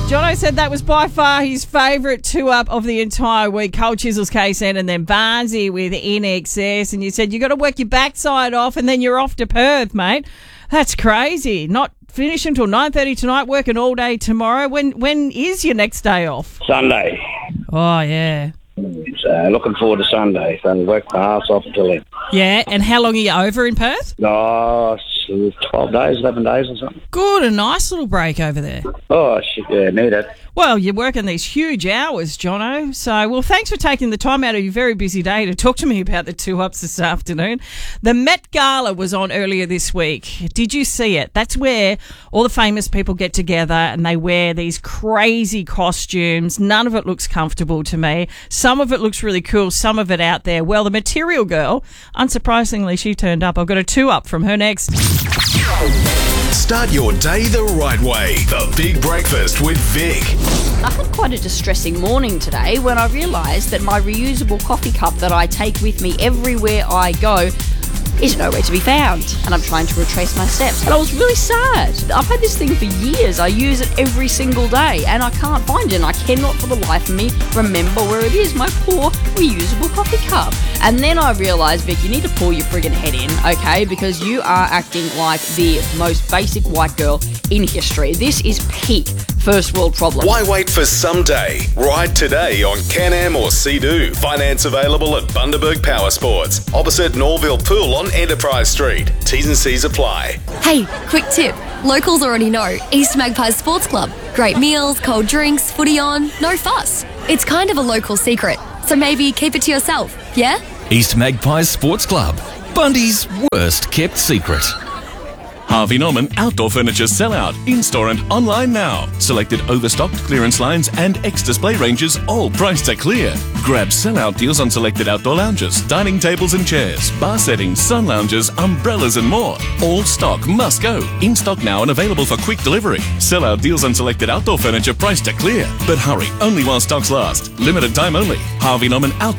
Jono said that was by far his favourite two-up of the entire week. Cole Chisel's KSN and then Barnsey with NXS. And you said you got to work your backside off and then you're off to Perth, mate. That's crazy. Not finishing until 9:30 tonight, working all day tomorrow. When is your next day off? Sunday. Oh, yeah. So looking forward to Sunday. So work my ass off until then. Yeah, and how long are you over in Perth? Oh, 12 days, 11 days or something. Good, a nice little break over there. Oh, shit, yeah, need it. Well, you're working these huge hours, Jono. So, well, thanks for taking the time out of your very busy day to talk to me about the two-ups this afternoon. The Met Gala was on earlier this week. Did you see it? That's where all the famous people get together and they wear these crazy costumes. None of it looks comfortable to me. Some of it looks really cool, some of it out there. Well, the Material Girl, unsurprisingly, she turned up. I've got a two-up from her next. Start your day the right way. The Big Breakfast with Vic. I had quite a distressing morning today when I realised that my reusable coffee cup that I take with me everywhere I go is nowhere to be found, and I'm trying to retrace my steps, and I was really sad. I've had this thing for years. I use it every single day and I can't find it, and I cannot for the life of me remember where it is, my poor reusable coffee cup. And then I realised, Vic, you need to pull your friggin' head in, okay, because you are acting like the most basic white girl in history. This is peak first world problem. Why wait for someday? Ride today on Can-Am or Sea-Doo. Finance available at Bundaberg Power Sports, opposite Norville Pool on Enterprise Street. T's and C's apply. Hey, quick tip. Locals already know East Magpies Sports Club. Great meals, cold drinks, footy on, no fuss. It's kind of a local secret, so maybe keep it to yourself, yeah? East Magpies Sports Club. Bundy's worst kept secret. Harvey Norman Outdoor Furniture Sellout. In-store and online now. Selected overstocked clearance lines and ex-display ranges, all priced at clear. Grab sellout deals on selected outdoor lounges, dining tables and chairs, bar settings, sun lounges, umbrellas and more. All stock must go. In stock now and available for quick delivery. Sellout deals on selected outdoor furniture priced at clear. But hurry, only while stocks last. Limited time only. Harvey Norman Outdoor